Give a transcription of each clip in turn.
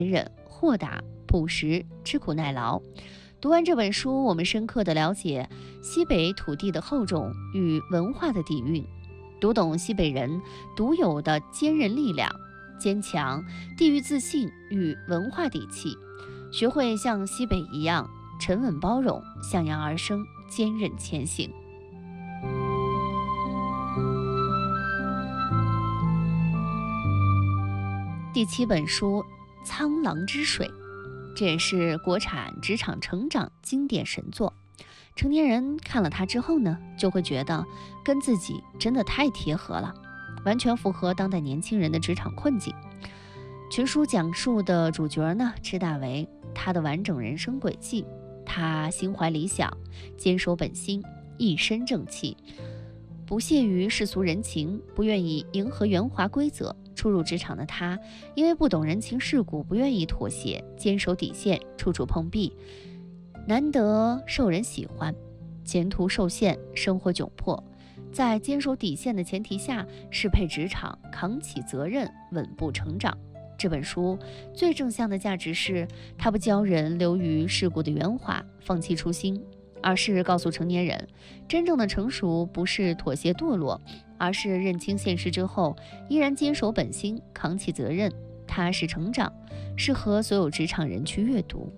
忍、豁达、朴实、吃苦耐劳。读完这本书，我们深刻地了解西北土地的厚重与文化的底蕴，读懂西北人独有的坚韧力量、坚强地域自信与文化底气，学会像西北一样沉稳包容、向阳而生、坚韧前行。第7本书《沧浪之水》，这也是国产职场成长经典神作。成年人看了它之后呢，就会觉得跟自己真的太贴合了，完全符合当代年轻人的职场困境。全书讲述的主角呢，是大为他的完整人生轨迹。他心怀理想，坚守本心，一身正气，不屑于世俗人情，不愿意迎合圆滑规则。初入职场的他，因为不懂人情世故，不愿意妥协，坚守底线，处处碰壁，难得受人喜欢，前途受限，生活窘迫。在坚守底线的前提下，适配职场，扛起责任，稳步成长。这本书最正向的价值是，它不教人流于世故的圆滑，放弃初心，而是告诉成年人，真正的成熟不是妥协堕落，而是认清现实之后，依然坚守本心，扛起责任，踏实成长，适合所有职场人去阅读。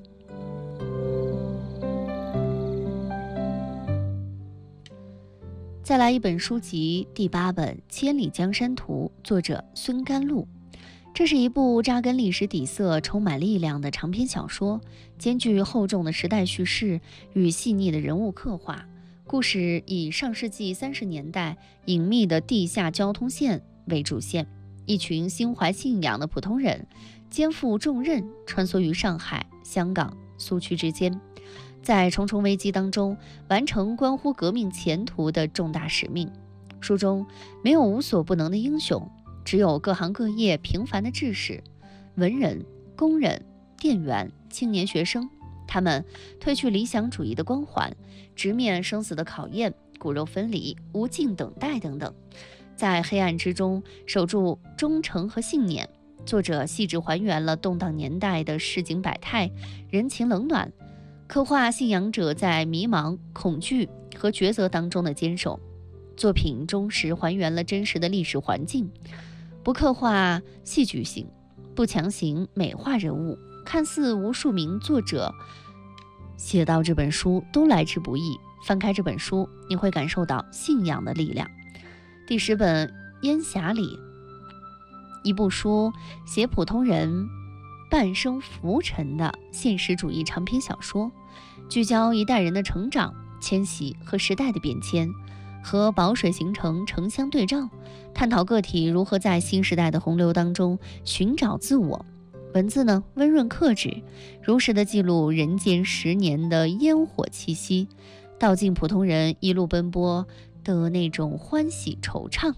再来一本书籍，第8本《千里江山图》，作者孙甘露。这是一部扎根历史底色、充满力量的长篇小说，兼具厚重的时代叙事与细腻的人物刻画。故事以上世纪30年代隐秘的地下交通线为主线，一群心怀信仰的普通人肩负重任，穿梭于上海、香港、苏区之间，在重重危机当中完成关乎革命前途的重大使命。书中没有无所不能的英雄，只有各行各业平凡的志士、文人、工人、店员、青年学生，他们褪去理想主义的光环，直面生死的考验，骨肉分离、无尽等待等等，在黑暗之中守住忠诚和信念。作者细致还原了动荡年代的市井百态、人情冷暖，刻画信仰者在迷茫、恐惧和抉择当中的坚守。作品忠实还原了真实的历史环境，不刻画戏剧性，不强行美化人物，看似无数名作者写到这本书都来之不易。翻开这本书，你会感受到信仰的力量。第10本《烟霞里》，一部书写普通人半生浮沉的现实主义长篇小说，聚焦一代人的成长、迁徙和时代的变迁，和宝水形成城乡对照，探讨个体如何在新时代的洪流当中寻找自我。文字呢，温润克制，如实的记录人间10年的烟火气息，道尽普通人一路奔波的那种欢喜惆怅。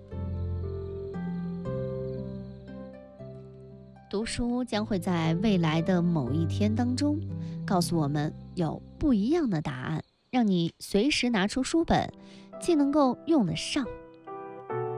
读书将会在未来的某一天当中告诉我们有不一样的答案，让你随时拿出书本，既能够用得上，